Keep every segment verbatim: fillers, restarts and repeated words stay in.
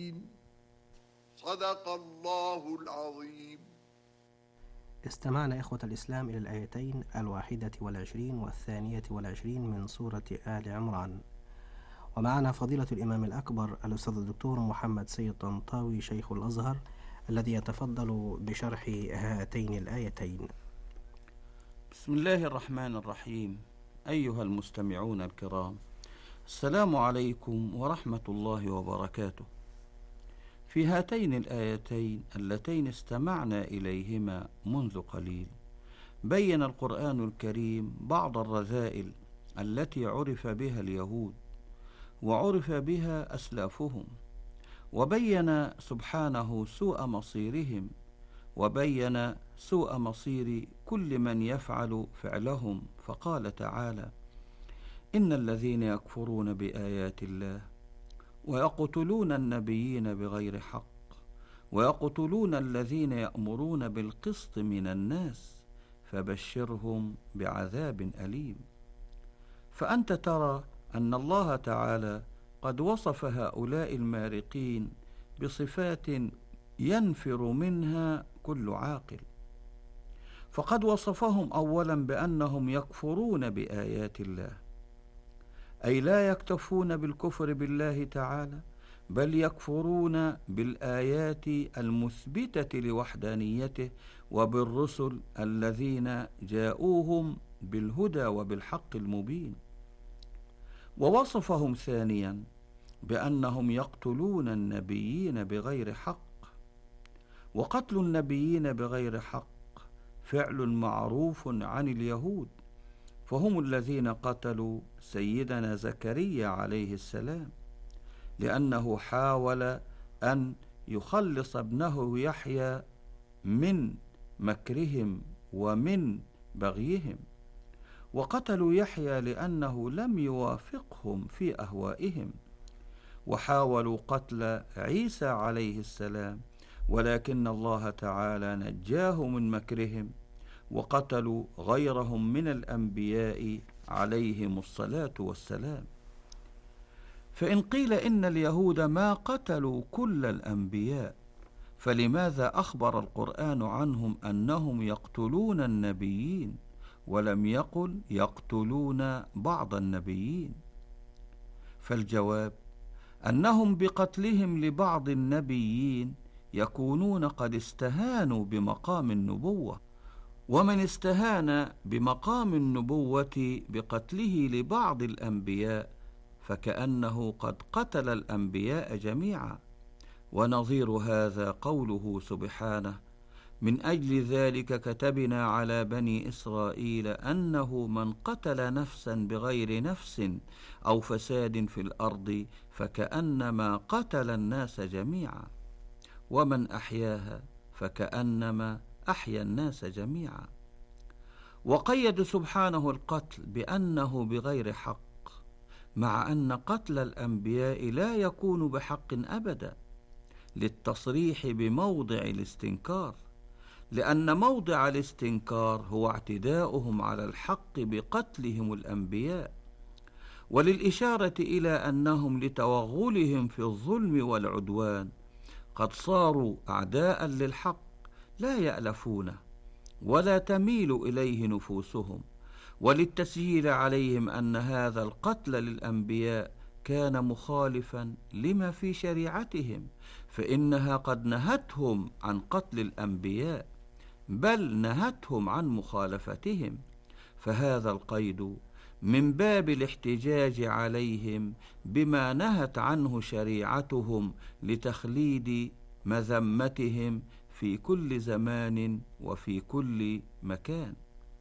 الدين. صدق الله العظيم. استمعنا إخوة الإسلام إلى الآيتين الواحدة والعشرين والثانية والعشرين من سورة آل عمران، ومعنا فضيلة الإمام الأكبر الأستاذ الدكتور محمد سيد طنطاوي شيخ الأزهر الذي يتفضل بشرح هاتين الآيتين. بسم الله الرحمن الرحيم. أيها المستمعون الكرام، السلام عليكم ورحمة الله وبركاته. في هاتين الآيتين اللتين استمعنا إليهما منذ قليل بين القرآن الكريم بعض الرذائل التي عرف بها اليهود وعرف بها أسلافهم، وبين سبحانه سوء مصيرهم، وبين سوء مصير كل من يفعل فعلهم، فقال تعالى: إن الذين يكفرون بآيات الله ويقتلون النبيين بغير حق ويقتلون الذين يأمرون بالقسط من الناس فبشرهم بعذاب أليم. فأنت ترى أن الله تعالى قد وصف هؤلاء المارقين بصفات ينفر منها كل عاقل، فقد وصفهم أولا بأنهم يكفرون بآيات الله، أي لا يكتفون بالكفر بالله تعالى، بل يكفرون بالآيات المثبتة لوحدانيته وبالرسل الذين جاءوهم بالهدى وبالحق المبين. ووصفهم ثانيا بأنهم يقتلون النبيين بغير حق، وقتل النبيين بغير حق فعل معروف عن اليهود، فهم الذين قتلوا سيدنا زكريا عليه السلام لأنه حاول أن يخلص ابنه يحيى من مكرهم ومن بغيهم، وقتلوا يحيى لأنه لم يوافقهم في أهوائهم، وحاولوا قتل عيسى عليه السلام ولكن الله تعالى نجاه من مكرهم، وقتلوا غيرهم من الأنبياء عليهم الصلاة والسلام. فإن قيل إن اليهود ما قتلوا كل الأنبياء، فلماذا أخبر القرآن عنهم أنهم يقتلون النبيين ولم يقل يقتلون بعض النبيين؟ فالجواب أنهم بقتلهم لبعض النبيين يكونون قد استهانوا بمقام النبوة، ومن استهان بمقام النبوة بقتله لبعض الأنبياء فكأنه قد قتل الأنبياء جميعا. ونظير هذا قوله سبحانه: من أجل ذلك كتبنا على بني إسرائيل أنه من قتل نفسا بغير نفس أو فساد في الأرض فكأنما قتل الناس جميعا، ومن أحياها فكأنما أحيا الناس جميعا. وقيد سبحانه القتل بأنه بغير حق، مع أن قتل الأنبياء لا يكون بحق أبدا، للتصريح بموضع الاستنكار، لأن موضع الاستنكار هو اعتداؤهم على الحق بقتلهم الأنبياء، وللإشارة إلى أنهم لتوغلهم في الظلم والعدوان قد صاروا أعداء للحق لا يألفونه ولا تميل إليه نفوسهم، وللتسهيل عليهم أن هذا القتل للأنبياء كان مخالفا لما في شريعتهم، فإنها قد نهتهم عن قتل الأنبياء، بل نهتهم عن مخالفتهم، فهذا القيد من باب الاحتجاج عليهم بما نهت عنه شريعتهم لتخليد مذمتهم في كل زمان وفي كل مكان.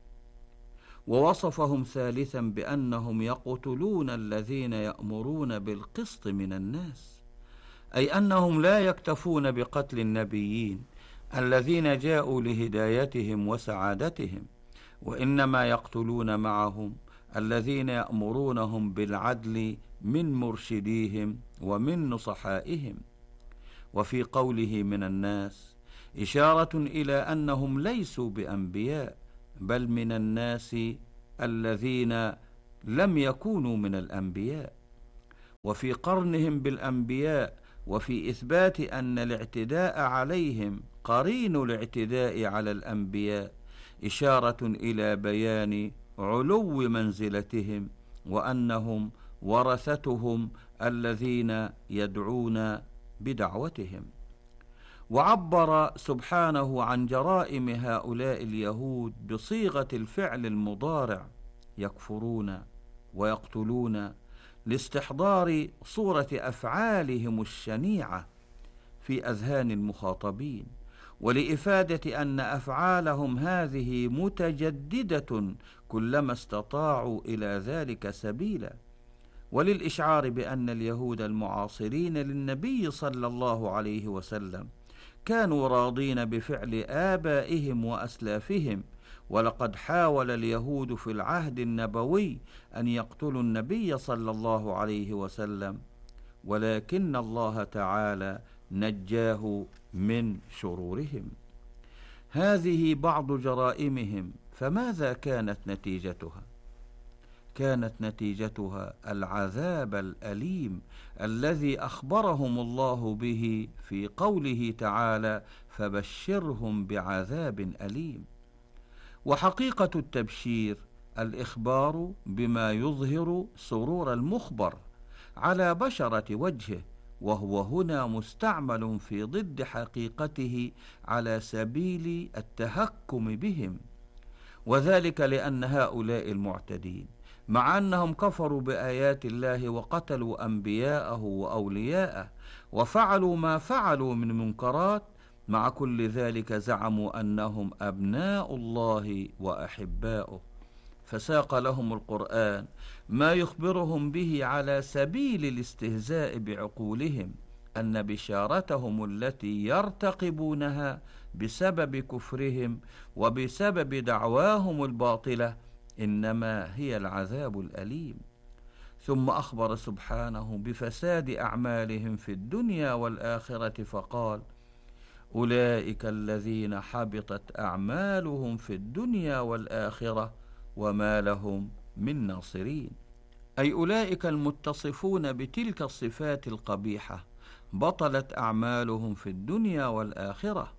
ووصفهم ثالثا بأنهم يقتلون الذين يأمرون بالقسط من الناس، أي أنهم لا يكتفون بقتل النبيين الذين جاءوا لهدايتهم وسعادتهم، وإنما يقتلون معهم الذين يأمرونهم بالعدل من مرشديهم ومن نصحائهم. وفي قوله من الناس إشارة إلى أنهم ليسوا بأنبياء، بل من الناس الذين لم يكونوا من الأنبياء. وفي قرنهم بالأنبياء وفي إثبات أن الاعتداء عليهم قرين الاعتداء على الأنبياء، إشارة إلى بيان علو منزلتهم وأنهم ورثتهم الذين يدعون بدعوتهم. وعبر سبحانه عن جرائم هؤلاء اليهود بصيغة الفعل المضارع يكفرون ويقتلون، لاستحضار صورة أفعالهم الشنيعة في أذهان المخاطبين، ولإفادة أن أفعالهم هذه متجددة كلما استطاعوا إلى ذلك سبيلا، وللإشعار بأن اليهود المعاصرين للنبي صلى الله عليه وسلم كانوا راضين بفعل آبائهم وأسلافهم. ولقد حاول اليهود في العهد النبوي أن يقتلوا النبي صلى الله عليه وسلم، ولكن الله تعالى نجاه من شرورهم. هذه بعض جرائمهم، فماذا كانت نتيجتها؟ كانت نتيجتها العذاب الأليم الذي أخبرهم الله به في قوله تعالى: فبشرهم بعذاب أليم. وحقيقة التبشير الإخبار بما يظهر سرور المخبر على بشرة وجهه، وهو هنا مستعمل في ضد حقيقته على سبيل التهكم بهم، وذلك لأن هؤلاء المعتدين مع أنهم كفروا بآيات الله وقتلوا أنبياءه وأولياءه وفعلوا ما فعلوا من منكرات، مع كل ذلك زعموا أنهم أبناء الله وأحباؤه، فساق لهم القرآن ما يخبرهم به على سبيل الاستهزاء بعقولهم أن بشارتهم التي يرتقبونها بسبب كفرهم وبسبب دعواهم الباطلة إنما هي العذاب الأليم. ثم أخبر سبحانه بفساد أعمالهم في الدنيا والآخرة فقال: أولئك الذين حبطت أعمالهم في الدنيا والآخرة وما لهم من ناصرين. أي أولئك المتصفون بتلك الصفات القبيحة بطلت أعمالهم في الدنيا والآخرة،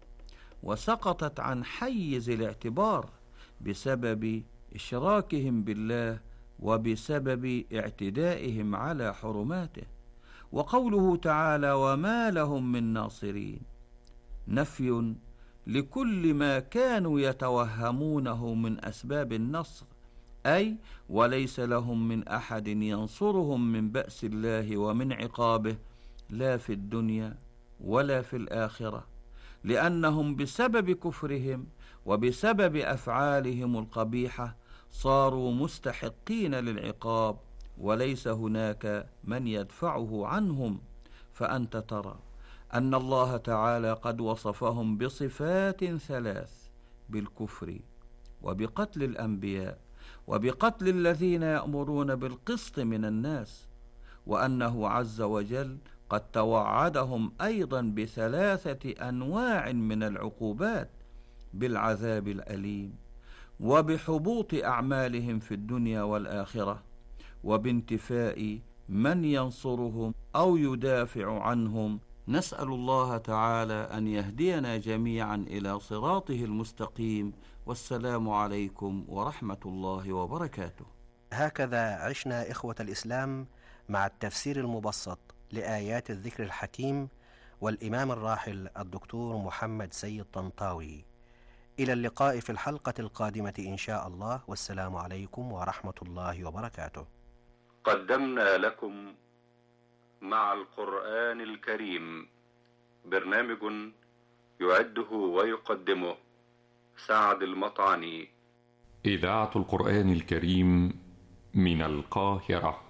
وسقطت عن حيز الاعتبار بسبب إشراكهم بالله وبسبب اعتدائهم على حرماته. وقوله تعالى: وما لهم من ناصرين، نفي لكل ما كانوا يتوهمونه من أسباب النصر، أي وليس لهم من أحد ينصرهم من بأس الله ومن عقابه، لا في الدنيا ولا في الآخرة، لأنهم بسبب كفرهم وبسبب أفعالهم القبيحة صاروا مستحقين للعقاب، وليس هناك من يدفعه عنهم. فأنت ترى أن الله تعالى قد وصفهم بصفات ثلاث: بالكفر وبقتل الأنبياء وبقتل الذين يأمرون بالقسط من الناس، وأنه عز وجل قد توعدهم أيضا بثلاثة أنواع من العقوبات: بالعذاب الأليم، وبحبوط أعمالهم في الدنيا والآخرة، وبانتفاء من ينصرهم أو يدافع عنهم. نسأل الله تعالى أن يهدينا جميعا إلى صراطه المستقيم، والسلام عليكم ورحمة الله وبركاته. هكذا عشنا إخوة الإسلام مع التفسير المبسط لآيات الذكر الحكيم والإمام الراحل الدكتور محمد سيد طنطاوي. إلى اللقاء في الحلقة القادمة إن شاء الله، والسلام عليكم ورحمة الله وبركاته. قدمنا لكم مع القرآن الكريم برنامج يعده ويقدمه سعد المطعني. إذاعة القرآن الكريم من القاهرة.